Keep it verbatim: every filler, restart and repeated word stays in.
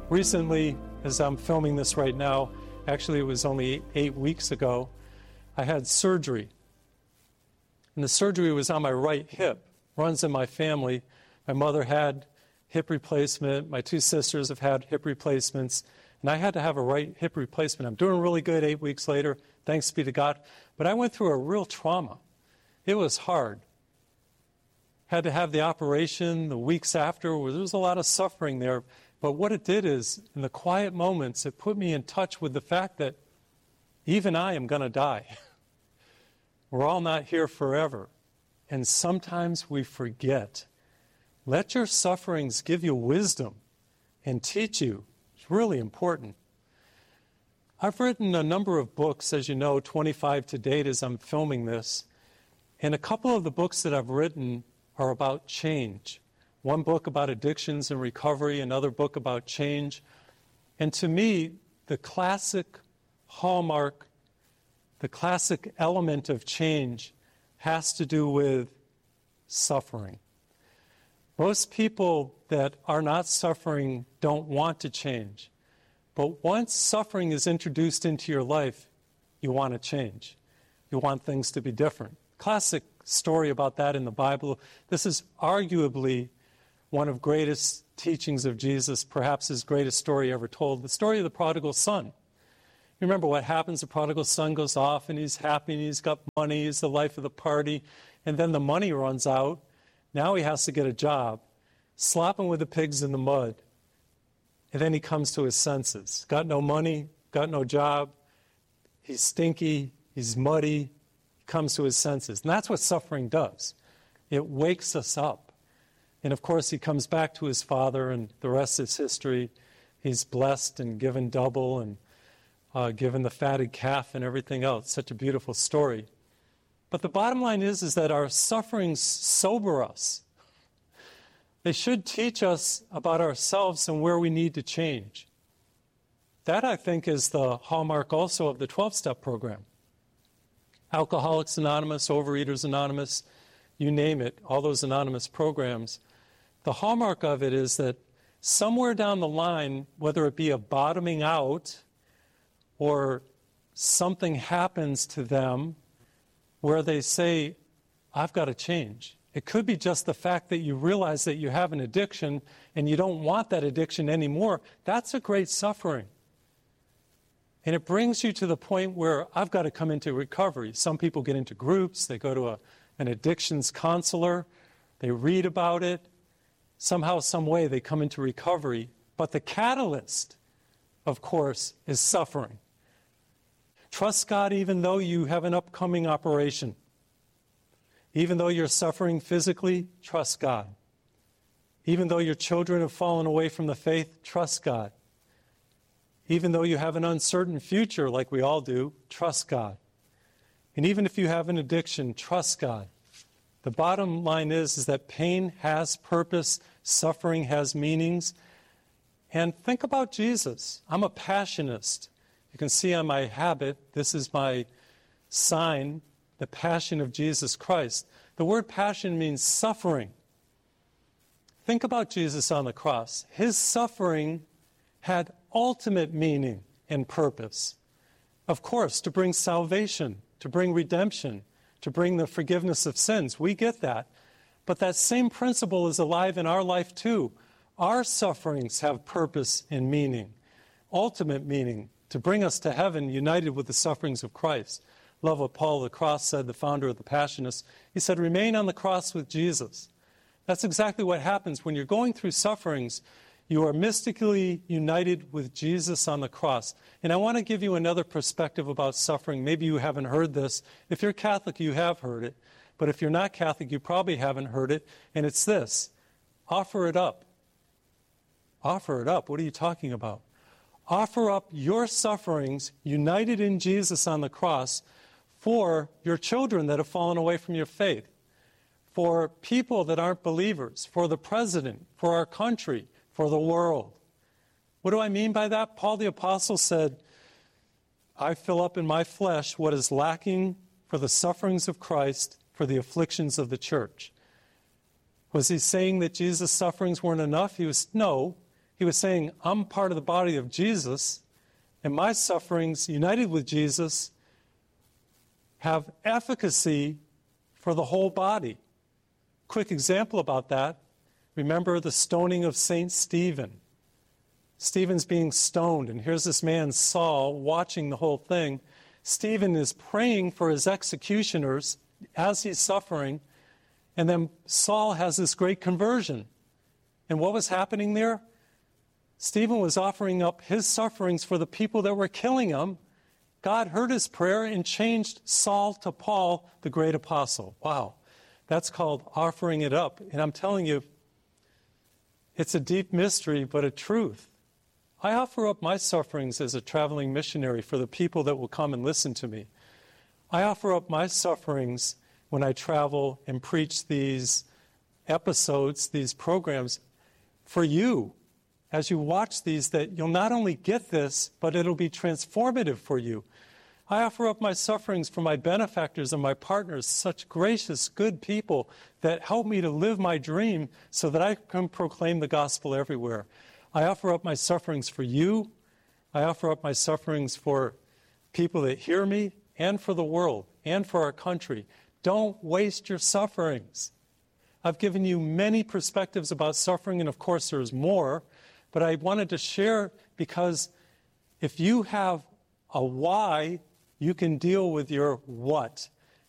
Recently, as I'm filming this right now, actually it was only eight weeks ago, I had surgery. And the surgery was on my right hip. Runs in my family. My mother had hip replacement. My two sisters have had hip replacements. And I had to have a right hip replacement. I'm doing really good eight weeks later, thanks be to God. But I went through a real trauma. It was hard. Had to have the operation the weeks after. There was a lot of suffering there. But what it did is, in the quiet moments, it put me in touch with the fact that even I am going to die. We're all not here forever. And sometimes we forget. Let your sufferings give you wisdom and teach you. It's really important. I've written a number of books, as you know, twenty-five to date as I'm filming this. And a couple of the books that I've written are about change. One book about addictions and recovery, another book about change. And to me, the classic hallmark, the classic element of change has to do with suffering. Most people that are not suffering don't want to change. But once suffering is introduced into your life, you want to change. You want things to be different. Classic story about that in the Bible. This is arguably one of greatest teachings of Jesus, perhaps his greatest story ever told, the story of the prodigal son. You remember what happens? The prodigal son goes off and he's happy and he's got money, he's the life of the party, and then the money runs out. Now he has to get a job, slopping with the pigs in the mud, and then he comes to his senses. Got no money, got no job, he's stinky, he's muddy, he comes to his senses. And that's what suffering does. It wakes us up. And of course, he comes back to his father, and the rest is history. He's blessed and given double and uh, given the fatted calf and everything else. Such a beautiful story. But the bottom line is, is that our sufferings sober us. They should teach us about ourselves and where we need to change. That, I think, is the hallmark also of the twelve-step program. Alcoholics Anonymous, Overeaters Anonymous, you name it, all those anonymous programs. The hallmark of it is that somewhere down the line, whether it be a bottoming out or something happens to them where they say, I've got to change. It could be just the fact that you realize that you have an addiction and you don't want that addiction anymore. That's a great suffering. And it brings you to the point where I've got to come into recovery. Some people get into groups, they go to a, an addictions counselor, they read about it. Somehow, some way, they come into recovery. But the catalyst, of course, is suffering. Trust God even though you have an upcoming operation. Even though you're suffering physically, trust God. Even though your children have fallen away from the faith, trust God. Even though you have an uncertain future, like we all do, trust God. And even if you have an addiction, trust God. The bottom line is, is that pain has purpose, suffering has meanings. And think about Jesus. I'm a passionist. You can see on my habit, this is my sign, the passion of Jesus Christ. The word passion means suffering. Think about Jesus on the cross. His suffering had ultimate meaning and purpose. Of course, to bring salvation, to bring redemption, to bring the forgiveness of sins. We get that. But that same principle is alive in our life too. Our sufferings have purpose and meaning, ultimate meaning, to bring us to heaven united with the sufferings of Christ. Love what Paul the Cross said, the founder of the Passionists. He said, remain on the cross with Jesus. That's exactly what happens when you're going through sufferings. You are mystically united with Jesus on the cross. And I want to give you another perspective about suffering. Maybe you haven't heard this. If you're Catholic, you have heard it. But if you're not Catholic, you probably haven't heard it. And it's this: offer it up. Offer it up. What are you talking about? Offer up your sufferings united in Jesus on the cross for your children that have fallen away from your faith, for people that aren't believers, for the president, for our country, for the world. What do I mean by that? Paul the Apostle said, I fill up in my flesh what is lacking for the sufferings of Christ, for the afflictions of the church. Was he saying that Jesus' sufferings weren't enough? He was, no. He was saying, I'm part of the body of Jesus, and my sufferings united with Jesus have efficacy for the whole body. Quick example about that. Remember the stoning of Saint Stephen. Stephen's being stoned, and here's this man, Saul, watching the whole thing. Stephen is praying for his executioners as he's suffering, and then Saul has this great conversion. And what was happening there? Stephen was offering up his sufferings for the people that were killing him. God heard his prayer and changed Saul to Paul, the great apostle. Wow, that's called offering it up. And I'm telling you, it's a deep mystery, but a truth. I offer up my sufferings as a traveling missionary for the people that will come and listen to me. I offer up my sufferings when I travel and preach these episodes, these programs, for you. As you watch these, that you'll not only get this, but it'll be transformative for you. I offer up my sufferings for my benefactors and my partners, such gracious, good people that help me to live my dream so that I can proclaim the gospel everywhere. I offer up my sufferings for you. I offer up my sufferings for people that hear me and for the world and for our country. Don't waste your sufferings. I've given you many perspectives about suffering, and of course there's more. But I wanted to share because if you have a why, you can deal with your what.